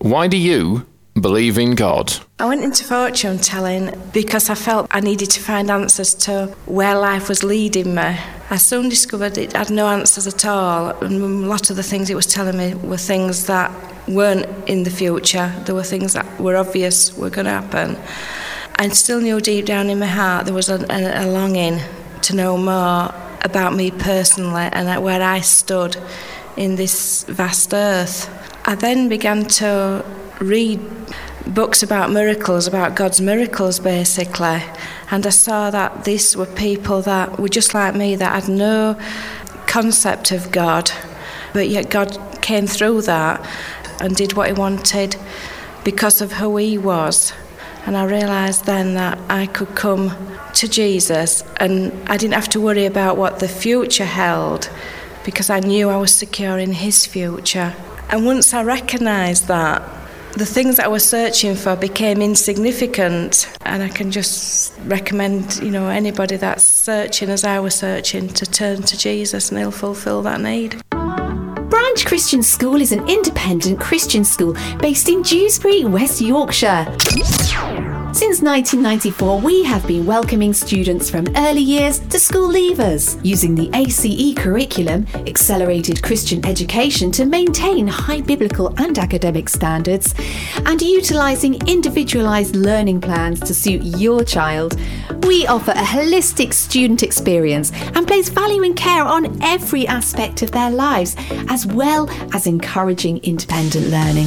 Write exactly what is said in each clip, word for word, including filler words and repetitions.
Why do you believe in God? I went into fortune telling because I felt I needed to find answers to where life was leading me. I soon discovered it had no answers at all, and a lot of the things it was telling me were things that weren't in the future. There were things that were obvious were going to happen. I still knew deep down in my heart there was a, a, a longing to know more about me personally and where I stood in this vast earth. I then began to read books about miracles, about God's miracles basically, and I saw that these were people that were just like me, that had no concept of God, but yet God came through that and did what he wanted because of who he was. And I realised then that I could come to Jesus and I didn't have to worry about what the future held because I knew I was secure in his future. And once I recognised that, the things that I was searching for became insignificant, and I can just recommend, you know, anybody that's searching as I was searching to turn to Jesus and he'll fulfil that need. Branch Christian School is an independent Christian school based in Dewsbury, West Yorkshire. Since nineteen ninety-four, we have been welcoming students from early years to school leavers, using the A C E curriculum, Accelerated Christian Education, to maintain high biblical and academic standards, and utilising individualised learning plans to suit your child. We offer a holistic student experience and place value and care on every aspect of their lives, as well as encouraging independent learning.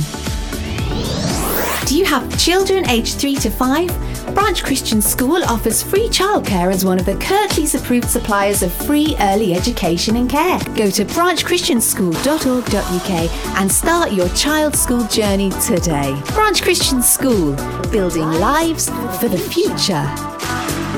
Do you have children aged three to five? Branch Christian School offers free childcare as one of the Kirklees approved suppliers of free early education and care. Go to branch christian school dot org dot u k and start your child's school journey today. Branch Christian School, building lives for the future.